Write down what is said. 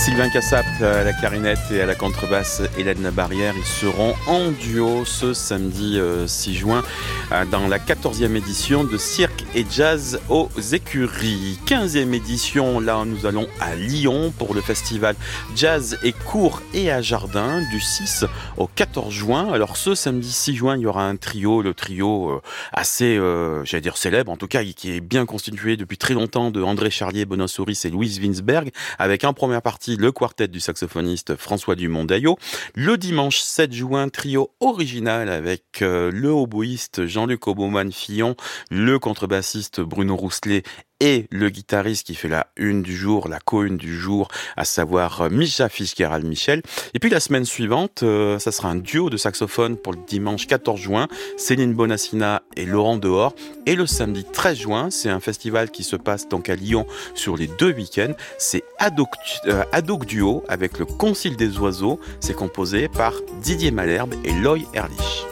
Sylvain Cassap à la clarinette et à la contrebasse, Hélène Barrière, ils seront en duo ce samedi 6 juin dans la 14e édition de Cirque et Jazz aux Écuries. 15e édition, là nous allons à Lyon pour le festival Jazz et Cours et à Jardin du 6 au 14 juin. Alors ce samedi 6 juin, il y aura un trio, le trio assez, j'allais dire célèbre, en tout cas qui est bien constitué depuis très longtemps de André Charlier, Benoît Souris et Louise Winsberg, avec en première partie le quartet du saxophoniste François Dumont-Daillot. Le dimanche 7 juin, trio original avec le hautboïste Jean-Luc Oboman-Fillon, le contrebassiste Bruno Rousselet et le guitariste qui fait la une du jour, la co-une du jour, à savoir Mischa Fitzgerald-Michel. Et puis la semaine suivante, ça sera un duo de saxophone pour le dimanche 14 juin, Céline Bonassina et Laurent Dehors. Et le samedi 13 juin, c'est un festival qui se passe donc à Lyon sur les 2 week-ends. C'est Adoc Duo avec le Concile des Oiseaux. C'est composé par Didier Malherbe et Loy Ehrlich.